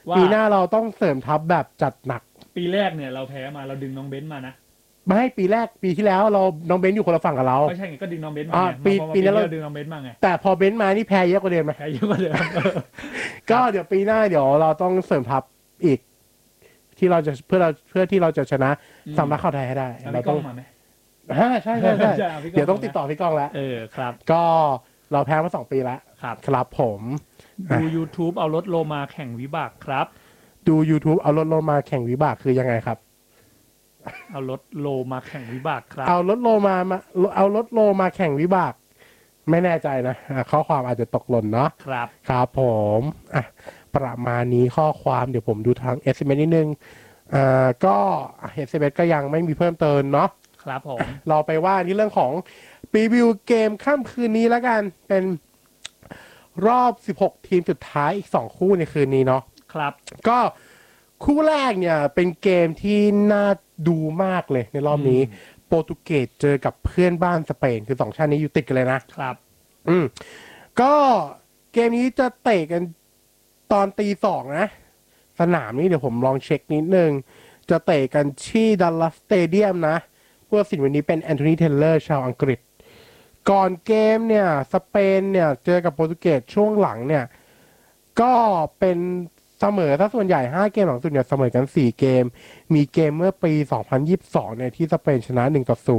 ปีหน้าเราต้องเสริมทัพแบบจัดหนักปีแรกเนี่ยเราแพ้มาเราดึงน้องเบนซ์มานะไม่ให้ปีแรกปีที่แล้วเราน้องเบนอยู่คนละฝั่งกับเราก็ใช่ไงก็ดึงน้องเบนซ์มาไงปีนี้เราดึงน้องเบนซ์มาไงแต่พอเบนมานี่แพ้เยอะกว่าเดิมไหมแพ้เยอะกว่าเดิมก็เดี๋ยวปีหน้าเดี๋ยวเราต้องเสริมทัพอีกที่เราจะเพื่อที่เราจะชนะสำนักข่าวไทยให้ได้เราต้องมาไหมใช่เดี๋ยวต้องติดต่อพี่ก้องแล้วครับก็เราแพ้มา2 ปีแล้วครับผมดู YouTube เอารถโลมาแข่งวิบากครับดู YouTube เอารถโลมาแข่งวิบากคือยังไงครับเอารถโลมาแข่งวิบากครับเอารถโลมาแข่งวิบากไม่แน่ใจนะข้อความอาจจะตกหล่นเนาะครับผมประมาณนี้ข้อความเดี๋ยวผมดูทาง SMS นิดนึงก็ SMS ก็ยังไม่มีเพิ่มเติมเนาะครับผมเราไปว่าที่เรื่องของรีวิวเกมค่ำคืนนี้แล้วกันเป็นรอบ16ทีมสุดท้ายอีก2คู่ในคืนนี้เนาะครับก็คู่แรกเนี่ยเป็นเกมที่น่าดูมากเลยในรอบนี้โปรตุเกสเจอกับเพื่อนบ้านสเปนคือ2ชาตินี้อยู่ติดกันเลยนะครับก็เกมนี้จะเตะกันตอนตี 2นะสนามนี้เดี๋ยวผมลองเช็คนิดนึงจะเตะกันที่ดัลลัสสเตเดียมนะผู้ตัดสินวันนี้เป็นแอนโทนีเทเลอร์ชาวอังกฤษก่อนเกมเนี่ยสเปนเนี่ยเจอกับโปรตุเกสช่วงหลังเนี่ยก็เป็นเสมอถ้าส่วนใหญ่5เกมหลังสุดเนี่ยเสมอกัน4เกมมีเกมเมื่อปี2022เนี่ยที่สเปนชนะ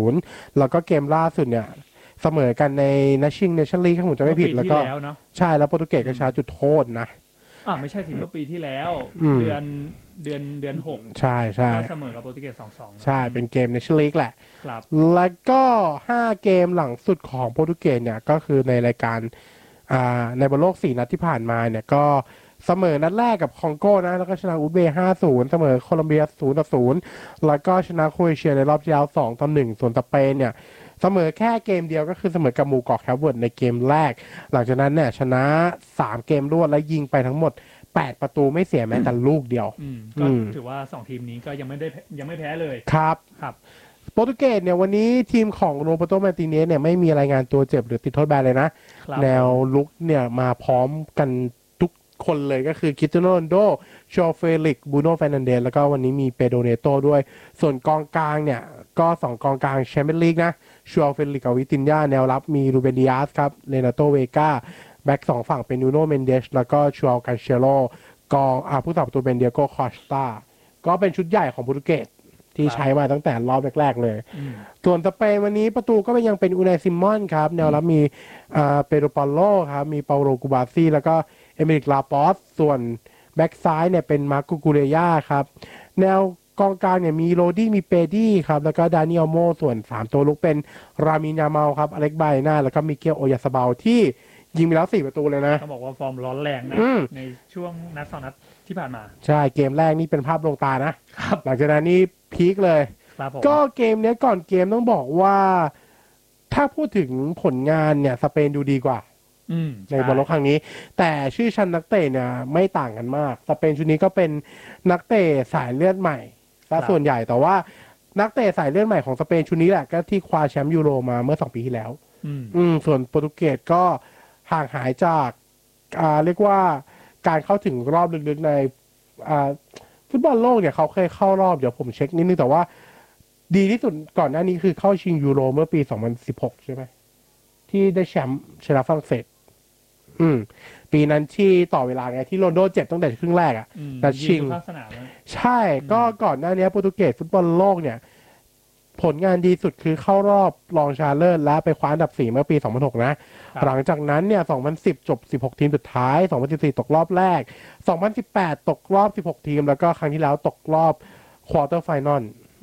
1-0แล้วก็เกมล่าสุดเนี่ยเสมอกันในนัดชิงเนชั่นลีกถ้าผมจำไม่ผิดแล้วก็ใช่แล้วโปรตุเกสก็ชนะจุดโทษนะไม่ใช่สิเมื่อปีที่แล้วเดือน6 ใช่เสมอกับโปรตุเกส2-2 ใช่เป็นเกมเนชั่นลีกแหละแล้วก็5เกมหลังสุดของโปรตุเกสเนี่ยก็คือในรายการในบอลโลก4นัดที่ผ่านมาเนี่ยก็เสมอนัดแรกกับคองโก้นะแล้วก็ชนะอุซเบย์5-0เสมอโคลอมเบีย0-0แล้วก็ชนะโครเอเชียในรอบที่แล้ว2-1ส่วนสเปนเนี่ยเสมอแค่เกมเดียวก็คือเสมอกับหมู่เกาะแคปเวิร์ดในเกมแรกหลังจากนั้นเนี่ยชนะ3เกมรวดและยิงไปทั้งหมด8ประตูไม่เสียแม้แต่ลูกเดียวก็ถือว่า2ทีมนี้ก็ยังไม่แพ้เลยครับโปรตุเกสเนี่ยวันนี้ทีมของโรเบโต มาร์ติเนสเนี่ยไม่มีรายงานตัวเจ็บหรือติดโทษแบนเลยนะแนวลุกเนี่ยมาพร้อมกันทุกคนเลยก็คือคริสเตียโน โรนัลโดโชเฟลิกบูโน่ เฟร์นันเดสแล้วก็วันนี้มีเปโดรเนโตด้วยส่วนกองกลางเนี่ยก็2กองกลางแชมเปี้ยนลีกนะโชเฟลิกกับวิตินญาแนวรับมีรูเบน ดิอาสครับเรนาโต เวกาแบ็ก2ฝั่งเป็นนูโน่ เมนเดสแล้วก็ชัวร์ กันเชโลกองผู้สาประตูเป็นเดียโก้ คอสตาก็เป็นชุดใหญ่ของโปรตุเกสที่ใช้มาตั้งแต่รอบแรกๆเลยส่วนสเปนวันนี้ประตูก็ยังเป็นอูไนซิมอนครับแนวรับมีเปโดร ปาโลครับมีเปาโล กูบาซีแล้วก็เอเมริก ลาปอสส่วนแบ็กซ้ายเนี่ยเป็นมาร์โก กูเรย่าครับแนวกองกลางเนี่ยมีโรดี้มีเปดี้ครับแล้วก็ดานิเอลโมส่วน3ตัวลุกเป็นรามิน ยาเมาครับอเล็ก บาเลน่าแล้วก็มิเกล โอยาซาบาลที่ยิงไปแล้ว4ประตูเลยนะต้องบอกว่าฟอร์มร้อนแรงนะในช่วงนัด2นัดที่ผ่านมาใช่เกมแรกนี่เป็นภาพลงตานะหลังจากนั้นนี่พีคเลยก็เกมนี้ก่อนเกมต้องบอกว่าถ้าพูดถึงผลงานเนี่ยสเปนดูดีกว่าในบอลโลกครั้งนี้แต่ชื่อชั้นนักเตะเนี่ยไม่ต่างกันมากสเปนชุดนี้ก็เป็นนักเตะสายเลือดใหม่ซะส่วนใหญ่แต่ว่านักเตะสายเลือดใหม่ของสเปนชุดนี้แหละก็ที่คว้าแชมป์ยูโรมาเมื่อ2 ปีที่แล้วส่วนโปรตุเกสก็ห่างหายจากเรียกว่าการเข้าถึงรอบลึกๆในฟุตบอลโลกเนี่ยเขาเคยเข้ารอบเดี๋ยวผมเช็คนิดนึงแต่ว่าดีที่สุดก่อนหน้านี้คือเข้าชิงยูโรเมื่อปี2016ใช่ไหมที่ได้แชมป์ชนะฝรั่งเศสปีนั้นที่ต่อเวลาไงที่โรนลโดเจ็บตั้งแต่ครึ่งแรกแต่ชิงใช่ก็ก่อนหน้านี้โปรตุเกสฟุตบอลโลกเนี่ยผลงานดีสุดคือเข้ารอบรองชนะเลิศและไปคว้าอันดับ4เมื่อปี2006นะหลังจากนั้นเนี่ย2010จบ16ทีมสุดท้าย2014ตกรอบแรก2018ตกรอบ16ทีมแล้วก็ครั้งที่แล้วตกรอบควอเตอร์ไฟนอล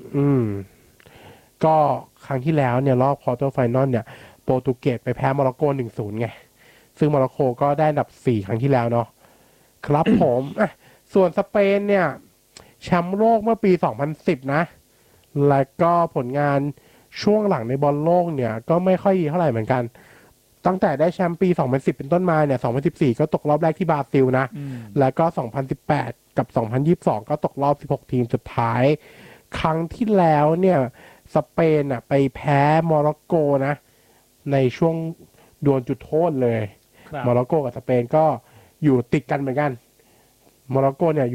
ก็ครั้งที่แล้วเนี่ยรอบควอเตอร์ไฟนอลเนี่ยโปรตุเกสไปแพ้โมร็อกโก 1-0 ไงซึ่งโมร็อกโกก็ได้อันดับ4ครั้งที่แล้วเนาะครับผมส่วนสเปนเนี่ยแชมป์โลกเมื่อปี2010นะและก็ผลงานช่วงหลังในบอลโลกเนี่ยก็ไม่ค่อยดีเท่าไหร่เหมือนกันตั้งแต่ได้แชมป์ปี2010เป็นต้นมาเนี่ย2014ก็ตกรอบแรกที่บราซิลนะแล้วก็2018กับ2022ก็ตกรอบ16ทีมสุดท้ายครั้งที่แล้วเนี่ยสเปนไปแพ้โมร็อกโกนะในช่วงดวลจุดโทษเลยโมร็อกโกกับสเปนก็อยู่ติดกันเหมือนกันโมร็อกโกเนี่ย